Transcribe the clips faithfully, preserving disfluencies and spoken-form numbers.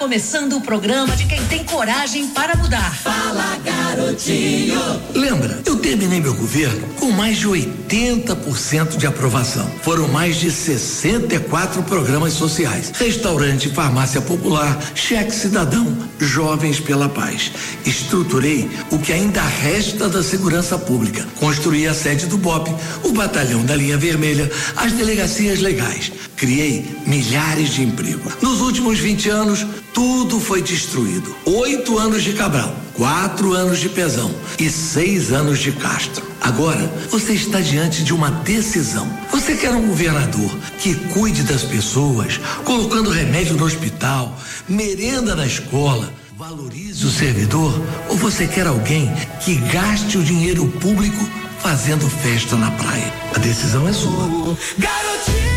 começando o programa de quem tem coragem para mudar. Fala, garotinho. Lembra, eu terminei meu governo com mais de oitenta por cento de aprovação. Foram mais de sessenta e quatro programas sociais. Restaurante, farmácia popular, cheque cidadão, jovens pela paz. Estruturei o que ainda resta da segurança pública. Construí a sede do B O P, o batalhão da linha vermelha, as delegacias legais. Criei milhares de empregos. Nos últimos vinte anos, tudo foi destruído. Oito anos de Cabral, quatro anos de Pezão e seis anos de Castro. Agora, você está diante de uma decisão. Você quer um governador que cuide das pessoas, colocando remédio no hospital, merenda na escola, valorize o servidor? Ou você quer alguém que gaste o dinheiro público fazendo festa na praia? A decisão é sua. Garotinho.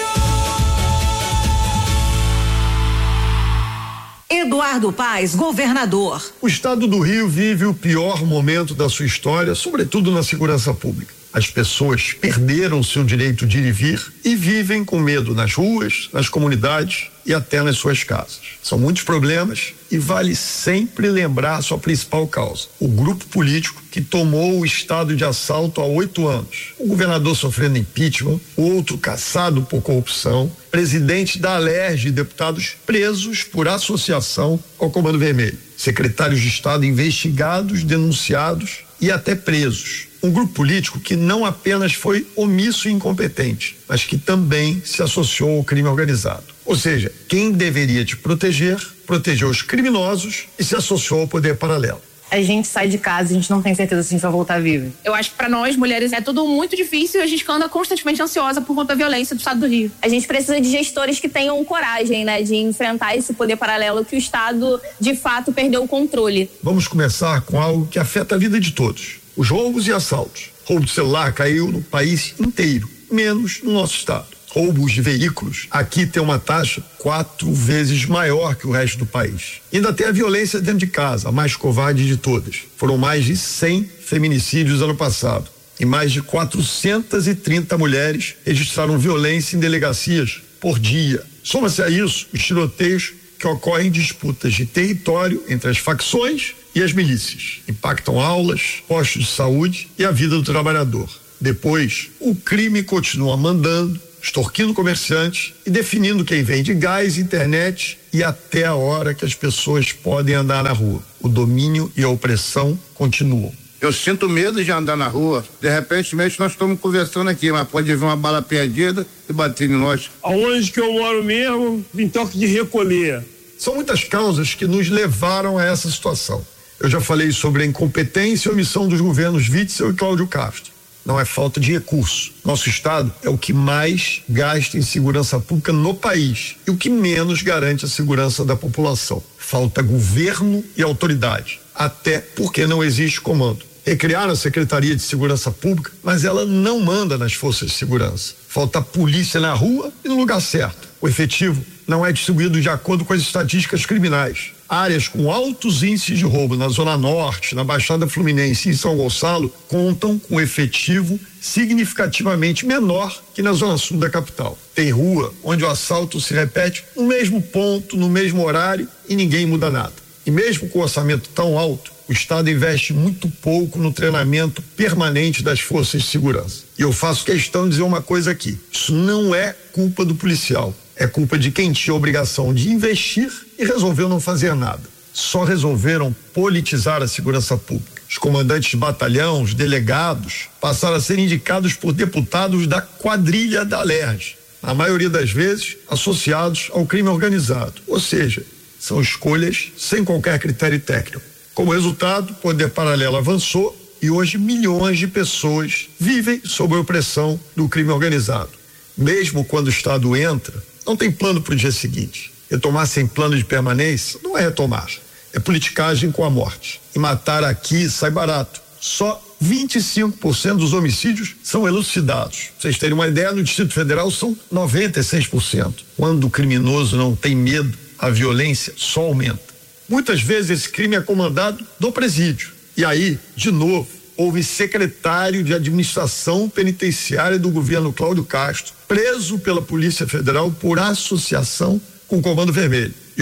Eduardo Paes, governador. O estado do Rio vive o pior momento da sua história, sobretudo na segurança pública. As pessoas perderam seu direito de ir e vir e vivem com medo nas ruas, nas comunidades e até nas suas casas. São muitos problemas e vale sempre lembrar a sua principal causa: o grupo político que tomou o estado de assalto há oito anos. O governador sofrendo impeachment, o outro caçado por corrupção, presidente da Alerj e deputados presos por associação ao Comando Vermelho, secretários de Estado investigados, denunciados e até presos. Um grupo político que não apenas foi omisso e incompetente, mas que também se associou ao crime organizado. Ou seja, quem deveria te proteger, protegeu os criminosos e se associou ao poder paralelo. A gente sai de casa e a gente não tem certeza se a gente vai voltar vivo. Eu acho que pra nós, mulheres, é tudo muito difícil e a gente anda constantemente ansiosa por conta da violência do estado do Rio. A gente precisa de gestores que tenham coragem, né, de enfrentar esse poder paralelo que o Estado, de fato, perdeu o controle. Vamos começar com algo que afeta a vida de todos: os roubos e assaltos. Roubo de celular caiu no país inteiro, menos no nosso estado. Roubos de veículos, aqui tem uma taxa quatro vezes maior que o resto do país. E ainda tem a violência dentro de casa, a mais covarde de todas. Foram mais de cem feminicídios ano passado e mais de quatrocentas e trinta mulheres registraram violência em delegacias por dia. Soma-se a isso os tiroteios que ocorrem em disputas de território entre as facções e as milícias. Impactam aulas, postos de saúde e a vida do trabalhador. Depois, o crime continua mandando, extorquindo comerciantes e definindo quem vende gás, internet e até a hora que as pessoas podem andar na rua. O domínio e a opressão continuam. Eu sinto medo de andar na rua. De repente, mesmo nós estamos conversando aqui, mas pode vir uma bala perdida e bater em nós. Aonde que eu moro mesmo, em toque de recolher. São muitas causas que nos levaram a essa situação. Eu já falei sobre a incompetência e omissão dos governos Witzel e Cláudio Castro. Não é falta de recurso. Nosso estado é o que mais gasta em segurança pública no país e o que menos garante a segurança da população. Falta governo e autoridade, até porque não existe comando. Recriaram a Secretaria de Segurança Pública, mas ela não manda nas forças de segurança. Falta polícia na rua e no lugar certo. O efetivo não é distribuído de acordo com as estatísticas criminais. Áreas com altos índices de roubo na Zona Norte, na Baixada Fluminense e em São Gonçalo contam com efetivo significativamente menor que na Zona Sul da capital. Tem rua onde o assalto se repete no mesmo ponto, no mesmo horário e ninguém muda nada. E mesmo com o orçamento tão alto, o Estado investe muito pouco no treinamento permanente das forças de segurança. E eu faço questão de dizer uma coisa aqui: isso não é culpa do policial. É culpa de quem tinha a obrigação de investir e resolveu não fazer nada. Só resolveram politizar a segurança pública. Os comandantes de batalhão, os delegados, passaram a ser indicados por deputados da quadrilha da Alerj, na maioria das vezes associados ao crime organizado. Ou seja, são escolhas sem qualquer critério técnico. Como resultado, o poder paralelo avançou e hoje milhões de pessoas vivem sob a opressão do crime organizado. Mesmo quando o Estado entra, não tem plano para o dia seguinte. Retomar sem plano de permanência não é retomar, é politicagem com a morte. E matar aqui sai barato. Só vinte e cinco por cento dos homicídios são elucidados. Pra vocês terem uma ideia, no Distrito Federal são noventa e seis por cento. Quando o criminoso não tem medo, a violência só aumenta. Muitas vezes esse crime é comandado do presídio. E aí, de novo, houve secretário de administração penitenciária do governo Cláudio Castro, preso pela Polícia Federal por associação com o Comando Vermelho. E olha,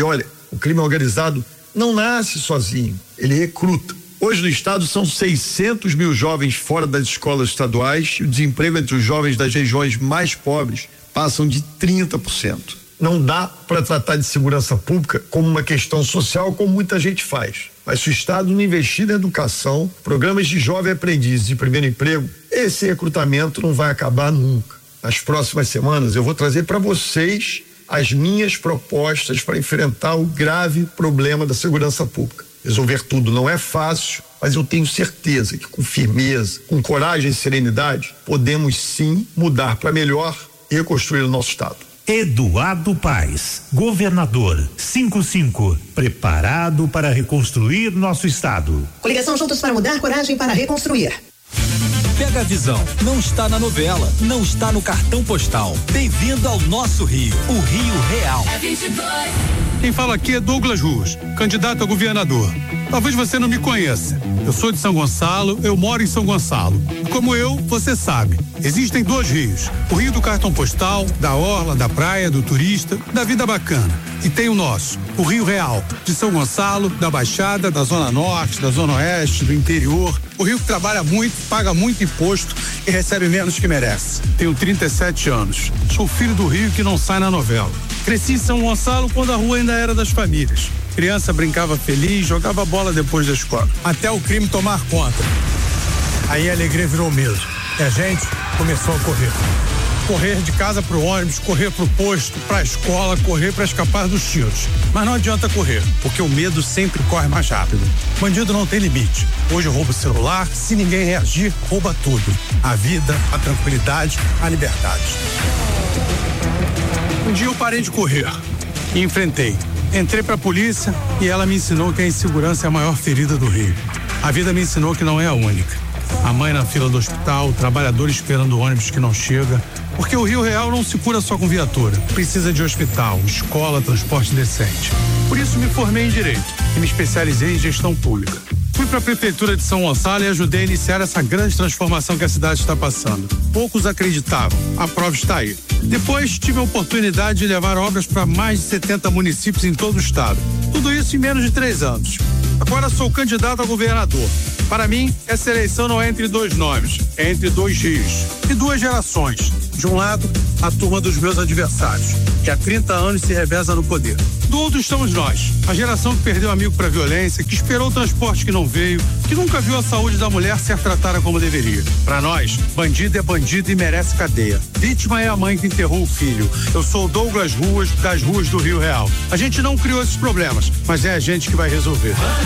O crime organizado não nasce sozinho, ele recruta. Hoje no estado são seiscentos mil jovens fora das escolas estaduais e o desemprego entre os jovens das regiões mais pobres passam de trinta por cento. Não dá para tratar de segurança pública como uma questão social, como muita gente faz. Mas se o Estado não investir na educação, programas de jovem aprendiz de primeiro emprego, esse recrutamento não vai acabar nunca. Nas próximas semanas eu vou trazer para vocês as minhas propostas para enfrentar o grave problema da segurança pública. Resolver tudo não é fácil, mas eu tenho certeza que com firmeza, com coragem e serenidade, podemos sim mudar para melhor e reconstruir o nosso Estado. Eduardo Paes, governador, cinquenta e cinco, preparado para reconstruir nosso estado. Coligação Juntos para Mudar, coragem para reconstruir. Pega a visão, não está na novela, não está no cartão postal. Bem-vindo ao nosso Rio, o Rio Real. É vinte e dois. Quem fala aqui é Douglas Ruas, candidato a governador. Talvez você não me conheça. Eu sou de São Gonçalo, eu moro em São Gonçalo. Como eu, você sabe, existem dois rios. O rio do cartão postal, da orla, da praia, do turista, da vida bacana. E tem o nosso, o Rio Real, de São Gonçalo, da Baixada, da Zona Norte, da Zona Oeste, do interior. O rio que trabalha muito, paga muito imposto e recebe menos que merece. Tenho trinta e sete anos. Sou filho do Rio que não sai na novela. Cresci em São Gonçalo quando a rua ainda era das famílias. Criança brincava feliz, jogava bola depois da escola. Até o crime tomar conta. Aí a alegria virou medo. E a gente começou a correr. Correr de casa pro ônibus, correr pro posto, pra escola, correr pra escapar dos tiros. Mas não adianta correr, porque o medo sempre corre mais rápido. Bandido não tem limite. Hoje rouba o celular, se ninguém reagir, rouba tudo. A vida, a tranquilidade, a liberdade. Um dia eu parei de correr e enfrentei. Entrei pra polícia e ela me ensinou que a insegurança é a maior ferida do Rio. A vida me ensinou que não é a única. A mãe na fila do hospital, o trabalhador esperando o ônibus que não chega. Porque o Rio Real não se cura só com viatura. Precisa de hospital, escola, transporte decente. Por isso me formei em Direito e me especializei em gestão pública. Fui para a Prefeitura de São Gonçalo e ajudei a iniciar essa grande transformação que a cidade está passando. Poucos acreditavam, a prova está aí. Depois tive a oportunidade de levar obras para mais de setenta municípios em todo o estado. Tudo isso em menos de três anos. Agora sou candidato a governador. Para mim, essa eleição não é entre dois nomes, é entre dois rios e duas gerações. De um lado, a turma dos meus adversários, que há trinta anos se reveza no poder. Do outro estamos nós, a geração que perdeu amigo para violência, que esperou o transporte que não veio, que nunca viu a saúde da mulher ser tratada como deveria. Para nós, bandido é bandido e merece cadeia. Vítima é a mãe que enterrou o filho. Eu sou o Douglas Ruas, das ruas do Rio Real. A gente não criou esses problemas, mas é a gente que vai resolver.